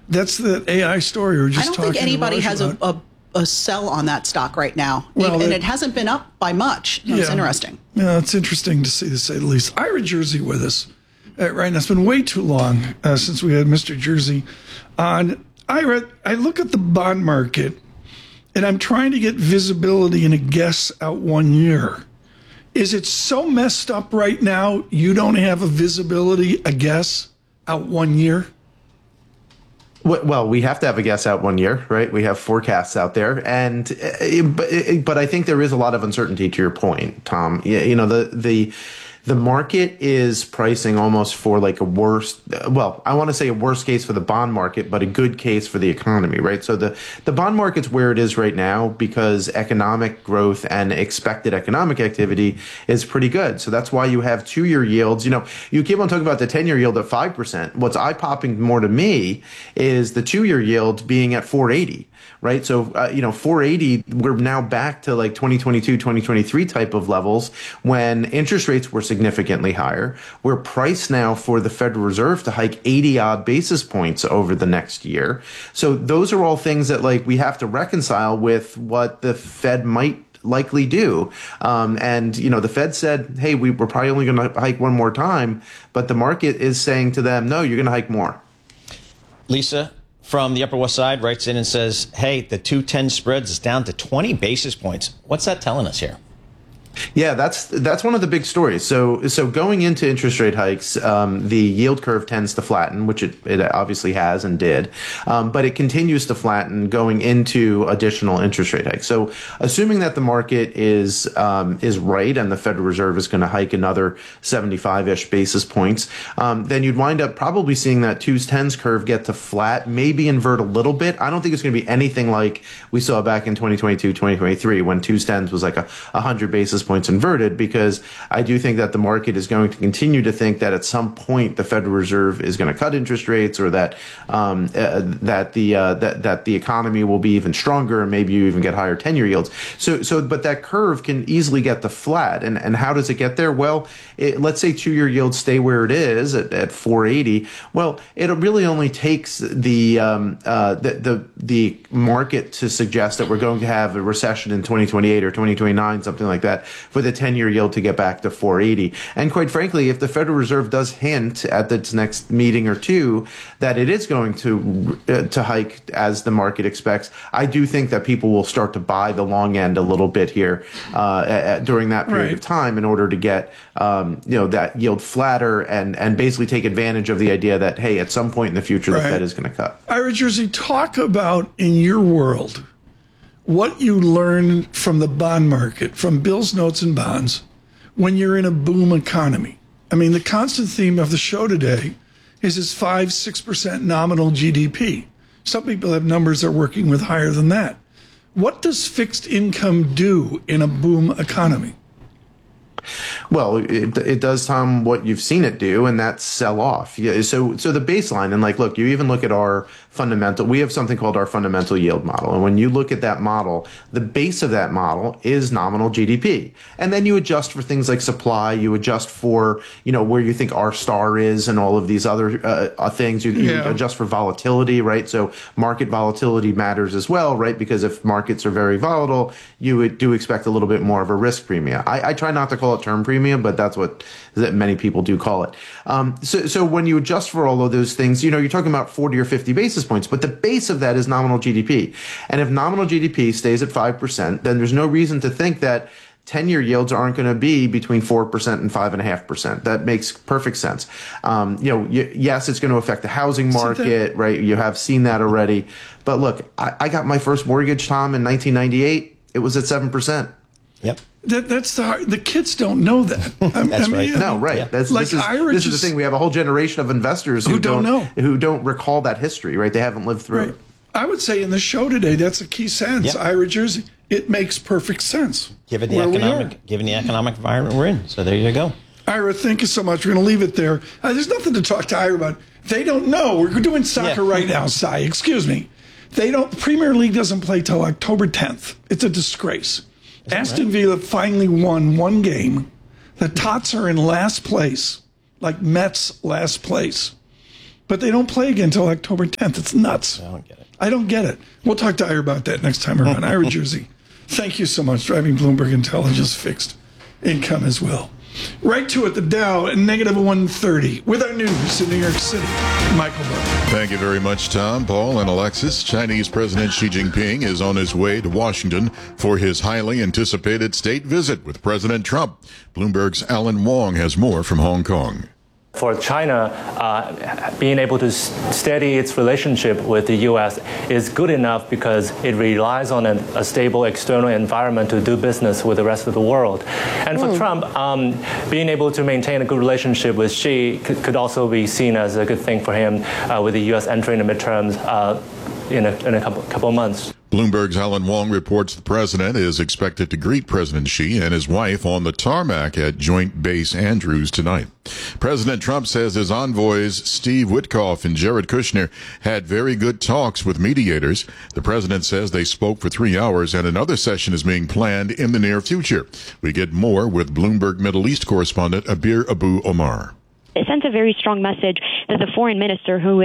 That's the AI story we're just I don't talking think anybody has about. a sell on that stock right now. Well, and it hasn't been up by much. So It's interesting. Yeah, it's interesting to see, to say the least. Ira Jersey with us right now. It's been way too long since we had Mr. Jersey on. Ira, I look at the bond market, and I'm trying to get visibility and a guess out 1 year. Is it so messed up right now you don't have a visibility, a guess out 1 year? Well, we have to have a guess out 1 year, right? We have forecasts out there, but I think there is a lot of uncertainty to your point, Tom. You know, the market is pricing almost for like a worst, well, I want to say a worst case for the bond market, but a good case for the economy, right? So the bond market's where it is right now because economic growth and expected economic activity is pretty good. So that's why you have 2-year yields. You know, you keep on talking about the 10-year yield at 5%. What's eye-popping more to me is the 2-year yield being at 4.80. Right. So, 480, we're now back to like 2022, 2023 type of levels when interest rates were significantly higher. We're priced now for the Federal Reserve to hike 80 odd basis points over the next year. So those are all things that like we have to reconcile with what the Fed might likely do. The Fed said, hey, we're probably only going to hike one more time. But the market is saying to them, no, you're going to hike more. Lisa from the Upper West Side writes in and says, hey, the 2-10 spreads is down to 20 basis points. What's that telling us here? Yeah, that's one of the big stories. So going into interest rate hikes, the yield curve tends to flatten, which it obviously has and did, but it continues to flatten going into additional interest rate hikes. So assuming that the market is right and the Federal Reserve is going to hike another 75-ish basis points, then you'd wind up probably seeing that 2-10s curve get to flat, maybe invert a little bit. I don't think it's going to be anything like we saw back in 2022, 2023 when 2-10s was like 100 basis points inverted, because I do think that the market is going to continue to think that at some point the Federal Reserve is going to cut interest rates, or that the economy will be even stronger, and maybe you even get higher 10-year yields. But that curve can easily get to flat, and how does it get there? Well, let's say 2-year yields stay where it is at 4.80. Well, it really only takes the market to suggest that we're going to have a recession in 2028 or 2029, something like that, for the 10-year yield to get back to 4.80. And quite frankly, if the Federal Reserve does hint at its next meeting or two that it is going to hike as the market expects, I do think that people will start to buy the long end a little bit here during that period of time in order to get that yield flatter and basically take advantage of the idea that, hey, at some point in the future the Fed is going to cut. Ira Jersey, talk about in your world what you learn from the bond market, from bills, notes, and bonds, when you're in a boom economy. I mean, the constant theme of the show today is this 5-6% nominal GDP. Some people have numbers they're working with higher than that. What does fixed income do in a boom economy? Well, it does, Tom, what you've seen it do, and that's sell off. Yeah, so the baseline, and like, look, you even look at our fundamental, we have something called our fundamental yield model. And when you look at that model, the base of that model is nominal GDP. And then you adjust for things like supply, you adjust for, where you think R star is and all of these other things. You adjust for volatility, right? So market volatility matters as well, right? Because if markets are very volatile, you do expect a little bit more of a risk premium. I try not to call it term premium, but that's what many people do call it. So when you adjust for all of those things, you're talking about 40 or 50 basis points, but the base of that is nominal GDP. And if nominal GDP stays at 5%, then there's no reason to think that 10-year yields aren't going to be between 4% and 5.5%. That makes perfect sense. Yes, it's going to affect the housing market, right? You have seen that already. But look, I got my first mortgage, Tom, in 1998. It was at 7%. Yep. That's the kids don't know that. That's right. No, right. Yeah. This is the thing. We have a whole generation of investors who don't know, who don't recall that history, right? They haven't lived through it. I would say in the show today, that's a key sentence. Yep. Ira Jersey, it makes perfect sense. Given the economic environment we're in. So there you go. Ira, thank you so much. We're going to leave it there. There's nothing to talk to Ira about. They don't know. We're doing soccer right now, Cy. Excuse me. Premier League doesn't play till October 10th. It's a disgrace. Aston Villa finally won one game. The Tots are in last place, like Mets last place. but they don't play again until October 10th. It's nuts. I don't get it. I don't get it. We'll talk to Ira about that next time around. Ira Jersey, thank you so much. Driving Bloomberg Intelligence fixed income as well. Right to it, the Dow at negative 130. With our news in New York City, Michael Barr. Thank you very much, Tom, Paul, and Alexis. Chinese President Xi Jinping is on his way to Washington for his highly anticipated state visit with President Trump. Bloomberg's Alan Wong has more from Hong Kong. For China, being able to steady its relationship with the U.S. is good enough because it relies on a stable external environment to do business with the rest of the world. And for Trump, being able to maintain a good relationship with Xi could also be seen as a good thing for him with the U.S. entering the midterms in a couple of months. Bloomberg's Alan Wong reports the president is expected to greet President Xi and his wife on the tarmac at Joint Base Andrews tonight. President Trump says his envoys Steve Witkoff and Jared Kushner had very good talks with mediators. The president says they spoke for 3 hours and another session is being planned in the near future. We get more with Bloomberg Middle East correspondent Abir Abu Omar. It sends a very strong message that the foreign minister who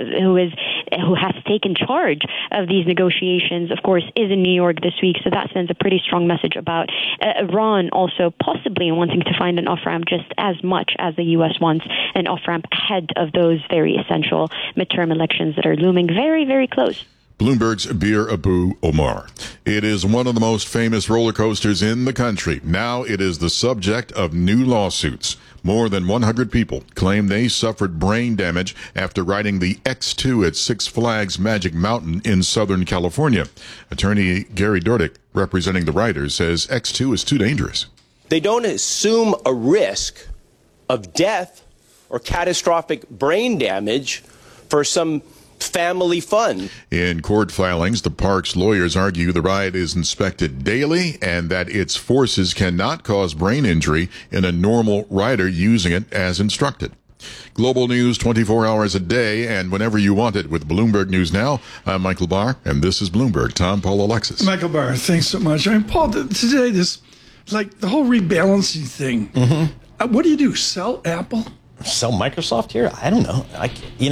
has taken charge of these negotiations, of course, is in New York this week. So that sends a pretty strong message about Iran also possibly wanting to find an off-ramp just as much as the U.S. wants an off-ramp ahead of those very essential midterm elections that are looming very, very close. Bloomberg's Abir Abu Omar. It is one of the most famous roller coasters in the country. Now it is the subject of new lawsuits. More than 100 people claim they suffered brain damage after riding the X2 at Six Flags Magic Mountain in Southern California. Attorney Gary Dordick, representing the riders, says X2 is too dangerous. They don't assume a risk of death or catastrophic brain damage for some family fun. In court filings, the park's lawyers argue the ride is inspected daily and that its forces cannot cause brain injury in a normal rider using it as instructed. Global news 24 hours a day and whenever you want it with Bloomberg News Now. I'm Michael Barr, and this is Bloomberg. Tom, Paul, Alexis. Michael Barr, thanks so much. I mean, Paul, today, this, like the whole rebalancing thing, what do? Sell Apple? Sell Microsoft here? I don't know. I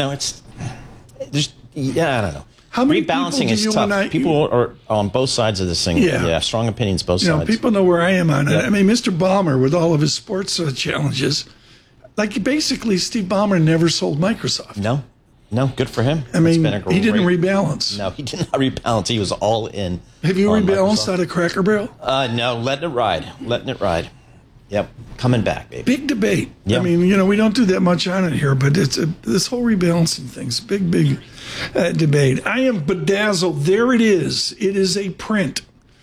don't know. How many rebalancing is tough. People are on both sides of this thing. Yeah, strong opinions both sides. People know where I am on it. I mean, Mr. Ballmer, with all of his sports challenges, like basically Steve Ballmer never sold Microsoft. No, good for him. I mean, he didn't rebalance. No, he did not rebalance. He was all in. Have you rebalanced out of Cracker Barrel? No, letting it ride. Yep, coming back, baby. Big debate. Yep. I mean, we don't do that much on it here, but it's this whole rebalancing thing's big debate. I am bedazzled. There it is. It is a print.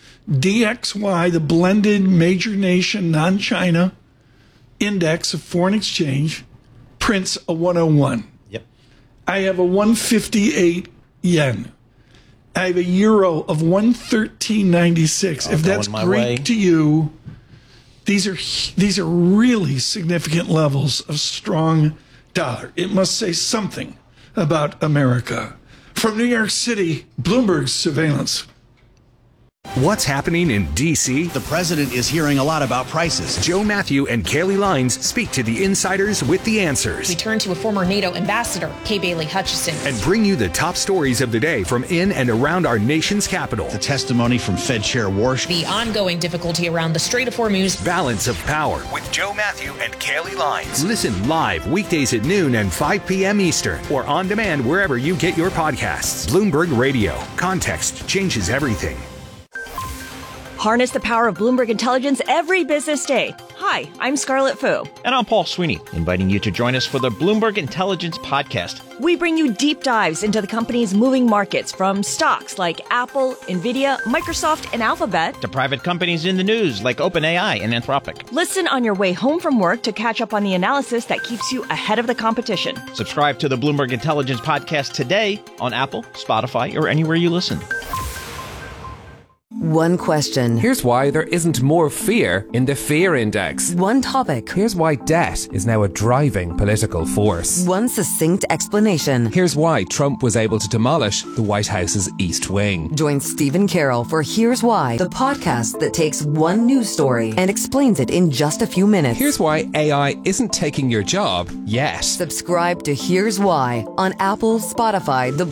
DXY, the blended major nation non-China index of foreign exchange, prints a 101. Yep. I have a 158 yen. I have a euro of 113.96. If that's Greek to you, these are really significant levels of strong dollar. It must say something about America. From New York City, Bloomberg surveillance. What's happening in D.C.? The president is hearing a lot about prices. Joe Matthew and Kaylee Lines speak to the insiders with the answers. We turn to a former NATO ambassador, Kay Bailey Hutchison. And bring you the top stories of the day from in and around our nation's capital. The testimony from Fed Chair Warsh. The ongoing difficulty around the Strait of Hormuz. Balance of Power with Joe Matthew and Kaylee Lines. Listen live weekdays at noon and 5 p.m. Eastern or on demand wherever you get your podcasts. Bloomberg Radio. Context changes everything. Harness the power of Bloomberg Intelligence every business day. Hi, I'm Scarlett Fu. And I'm Paul Sweeney, inviting you to join us for the Bloomberg Intelligence Podcast. We bring you deep dives into the company's moving markets, from stocks like Apple, Nvidia, Microsoft, and Alphabet, to private companies in the news like OpenAI and Anthropic. Listen on your way home from work to catch up on the analysis that keeps you ahead of the competition. Subscribe to the Bloomberg Intelligence Podcast today on Apple, Spotify, or anywhere you listen. One question. Here's why there isn't more fear in the fear index. One topic. Here's why debt is now a driving political force. One succinct explanation. Here's why Trump was able to demolish the White House's East Wing. Join Stephen Carroll for Here's Why, the podcast that takes one news story and explains it in just a few minutes. Here's why AI isn't taking your job yet. Subscribe to Here's Why on Apple, Spotify, the